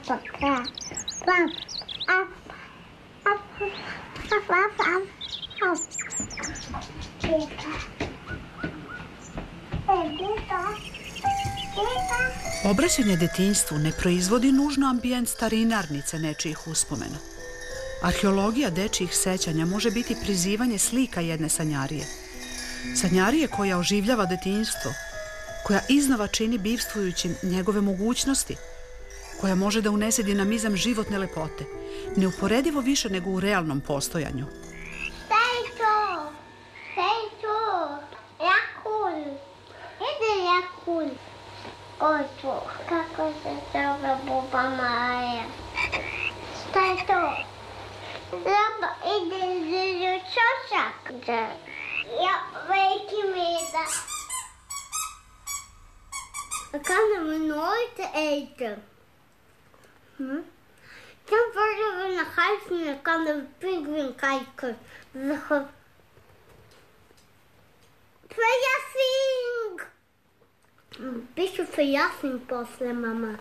Obraćanje detinjstvu ne proizvodi nužno ambijent starinarnice nečijih uspomena. Arheologija dečijih sećanja može biti prizivanje slika jedne sanjarije. Sanjarije koja oživljava detinjstvo, koja iznova čini bivstvujućim njegove mogućnosti, koja može da unese dinamizam životne lepote, neuporedivo više nego u realnom postojanju. Šta je to? Šta je to? Jakun. Ide jakun. Ko je to? Kako se zove Buba Maja? Šta je to? Laba ide čošak. Ja, veliki meda. Kan we nooit eten? Dan worden we naar huis en dan kan de pinguïn kijken. Verjassing! Een beetje verjassing posle, mama.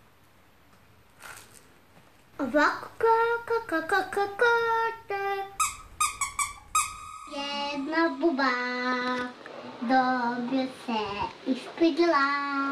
Jedna buba dobio se ispegla,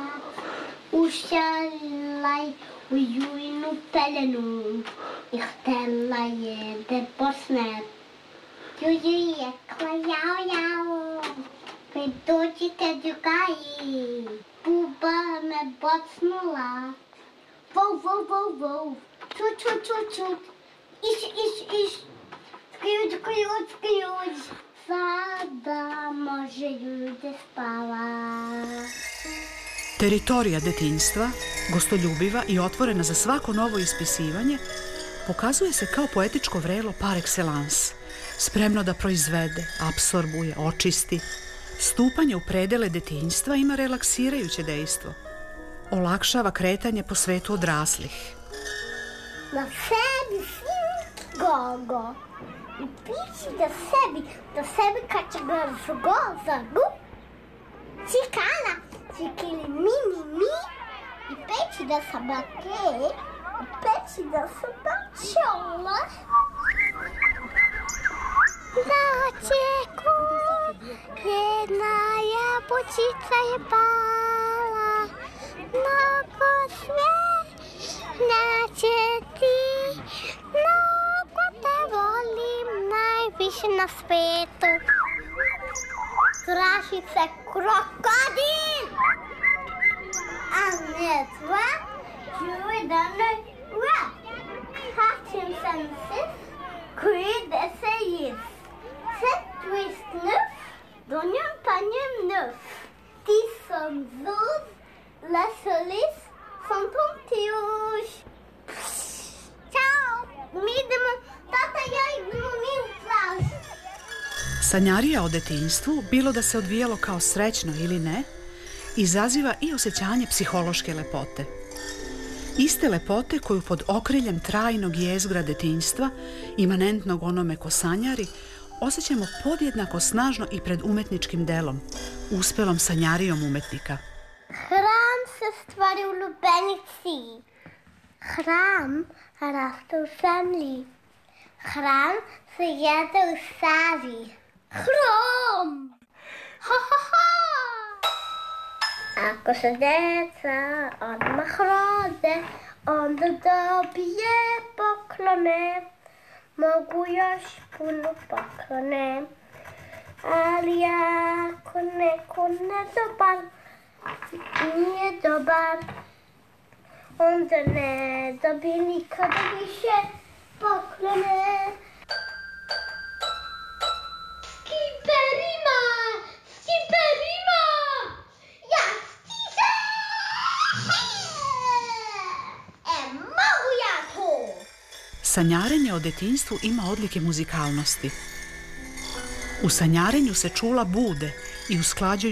ušla je u jujnu pelenu i htela je da posne. Juju je rekla jao, jao, kad dođite drugaji, buba me bocnula. Vov, vov, vov, vov, čut, čut, čut, čut, iš, sključ, sključ, sključ. Sada može ljude spava. Teritorija detinjstva, gostoljubiva i otvorena za svako novo ispisivanje, pokazuje se kao poetičko vrelo par excellence, spremno da proizvede, apsorbuje, očisti. Stupanje u predele detinjstva ima relaksirajuće dejstvo. Olakšava kretanje po svetu odraslih. Na sebi svi gogo. I pići do sebi kad će ga zagu. Čikala, čikili mi. I peći da sam bake. I peći da sam bačola. Začeku jedna jabučica je pala. Mnogo sve neće ti. Mnogo te volim najviše na svetu. Straši se krokodil. A ne dva, čuje da ne ura. Hačim sam se, koji da se jes. Sett twist nuf, donjem panjem nuf. Ti som zuz, la solis, som tomtijuš. Ćao, mi idemo, tata i ja idemo mi u plaž. Sanjarija o detinjstvu, bilo da se odvijalo kao srećno ili ne, izaziva i osjećanje psihološke lepote. Iste lepote koju pod okriljem trajnog jezgra detinjstva, imanentnog onome ko sanjari, osjećamo podjednako snažno i pred umetničkim delom, uspelom sanjarijom umetnika. Hram se stvari u lubenici. Hram raste u zemlji. Hram se jede u savi. Hram! Ha, ha, ha! Ako se deca odmah rode, onda dobije poklone. Mogu još puno poklone. Ali ako neko nije dobar, onda ne dobije nikada više poklone. Skiperima! Skiperima! Ja stižem! Mogu ja to! Sanjarenje o detinjstvu ima odlike muzikalnosti. U sanjarenju se čula bude i usklađuju